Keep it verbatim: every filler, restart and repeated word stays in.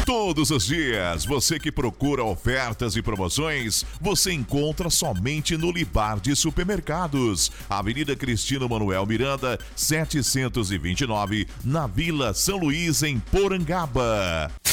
Todos os dias, você que procura ofertas e promoções, você encontra somente no Libar de Supermercados, Avenida Cristino Manuel Miranda, setecentos e vinte e nove, na Vila São Luís, em Porangaba.